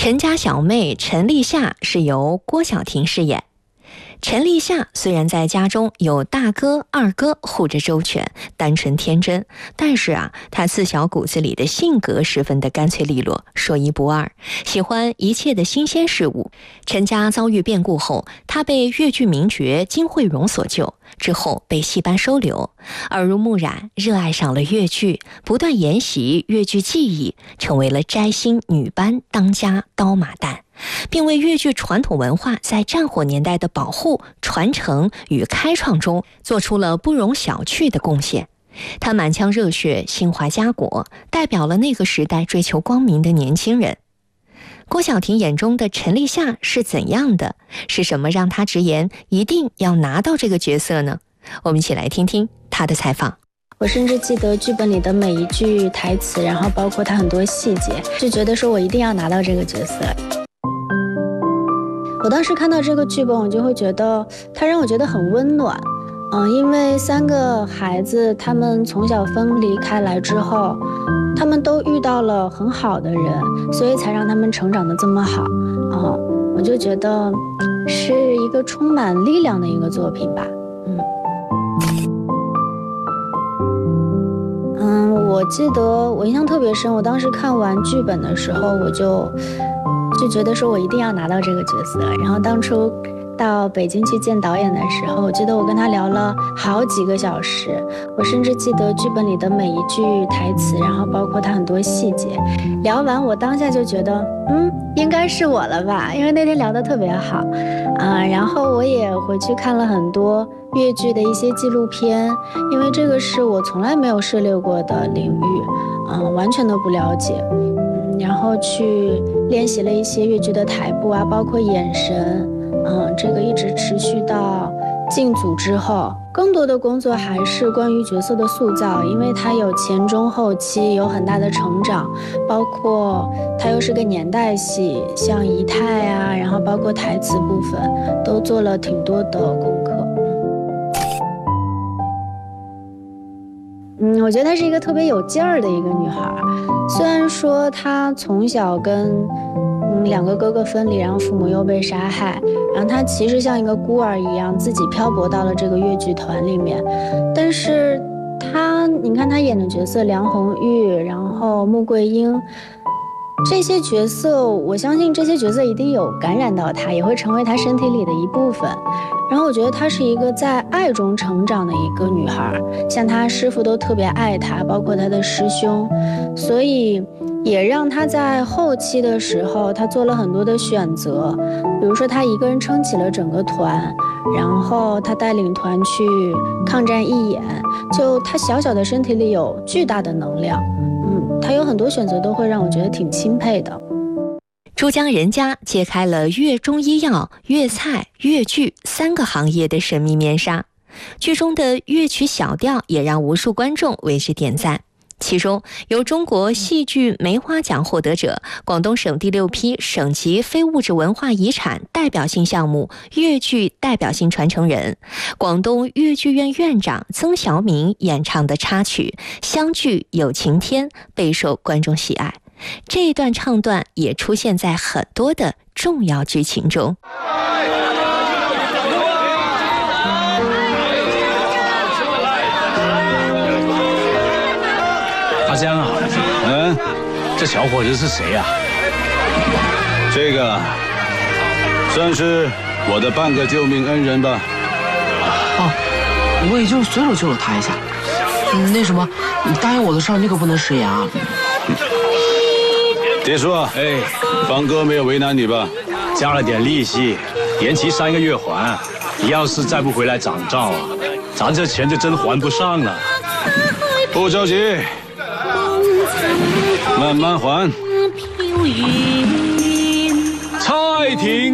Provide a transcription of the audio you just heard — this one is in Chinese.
陈家小妹陈丽夏是由郭晓婷饰演。陈丽夏虽然在家中有大哥、二哥护着周全，单纯天真，但是她自小骨子里的性格十分的干脆利落，说一不二，喜欢一切的新鲜事物。陈家遭遇变故后，她被越剧名角金惠荣所救，之后被戏班收留，耳濡目染，热爱上了越剧，不断研习越剧技艺，成为了摘星女班当家刀马旦，并为越剧传统文化在战火年代的保护、传承与开创中做出了不容小觑的贡献。他满腔热血，心怀家国，代表了那个时代追求光明的年轻人。郭晓婷眼中的陈丽夏是怎样的？是什么让她直言一定要拿到这个角色呢？我们一起来听听她的采访。 我甚至记得剧本里的每一句台词，然后包括它很多细节，就觉得说我一定要拿到这个角色。我当时看到这个剧本，我就会觉得它让我觉得很温暖。因为3个孩子他们从小分离开来之后，他们都遇到了很好的人，所以才让他们成长得这么好。我就觉得是一个充满力量的一个作品吧。我记得我印象特别深，我当时看完剧本的时候，我就觉得说我一定要拿到这个角色。然后当初到北京去见导演的时候，我记得我跟他聊了好几个小时，我甚至记得剧本里的每一句台词，然后包括他很多细节。聊完我当下就觉得应该是我了吧，因为那天聊得特别好然后我也回去看了很多越剧的一些纪录片，因为这个是我从来没有涉猎过的领域完全都不了解然后去练习了一些越剧的台步包括眼神这个一直持续到进组之后，更多的工作还是关于角色的塑造，因为它有前中后期有很大的成长，包括它又是个年代戏，像仪态然后包括台词部分都做了挺多的功课。我觉得她是一个特别有劲儿的一个女孩，虽然说她从小跟2个哥哥分离，然后父母又被杀害，然后她其实像一个孤儿一样，自己漂泊到了这个越剧团里面。但是你看她演的角色梁红玉，然后穆桂英，这些角色，我相信这些角色一定有感染到她，也会成为她身体里的一部分。然后我觉得她是一个在爱中成长的一个女孩，像她师父都特别爱她，包括她的师兄，所以也让她在后期的时候，她做了很多的选择，比如说她一个人撑起了整个团，然后她带领团去抗战义演，就她小小的身体里有巨大的能量，她有很多选择都会让我觉得挺钦佩的。 珠江人家揭开了粤中医药、粤菜、粤剧3个行业的神秘面纱，剧中的乐曲小调也让无数观众为之点赞。其中由中国戏剧梅花奖获得者、广东省第6批省级非物质文化遗产代表性项目粤剧代表性传承人、广东粤剧院院长曾小敏演唱的插曲《相聚有晴天》备受观众喜爱。这一段唱段也出现在很多的重要剧情中。 阿香啊，这小伙子是谁呀？ 这个算是我的半个救命恩人吧。 我也就随手救了他一下。那什么，你答应我的事儿，你可不能食言啊。 铁叔啊，方哥没有为难你吧？ 加了点利息，延期3个月还。你要是再不回来掌账咱这钱就真还不上了。 不着急，慢慢还。 蔡婷。